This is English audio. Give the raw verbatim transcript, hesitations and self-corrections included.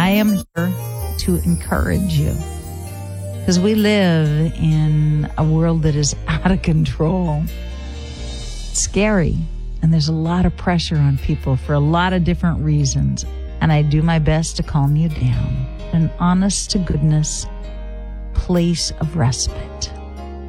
I am here to encourage you. Because we live in a world that is out of control. It's scary. And there's a lot of pressure on people for a lot of different reasons. And I do my best to calm you down. An honest to goodness place of respite.